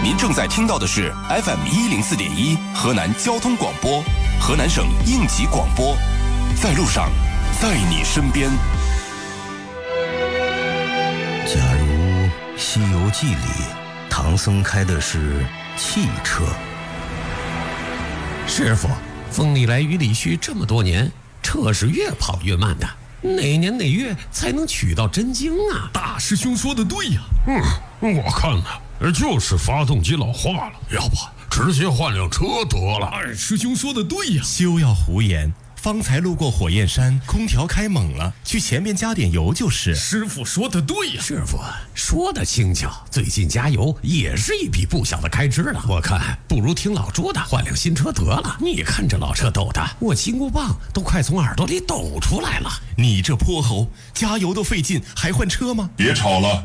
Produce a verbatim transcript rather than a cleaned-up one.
您正在听到的是 F M 一零四点一河南交通广播，河南省应急广播，在路上，在你身边。 假如《西游记》里唐僧开的是汽车， 师傅，风里来雨里去这么多年，车是越跑越慢的，哪年哪月才能取到真经啊？ 大师兄说的对呀。 嗯，我看呢，就是发动机老化了，要不直接换辆车得了。 二师兄说的对呀。 休要胡言，方才路过火焰山，空调开猛了，去前面加点油就是。 师傅说的对呀。 师傅说的轻巧，最近加油也是一笔不小的开支了。我看不如听老朱的，换辆新车得了。你看这老车抖的，我金箍棒都快从耳朵里抖出来了。 你这泼猴，加油都费劲，还换车吗？ 别吵了。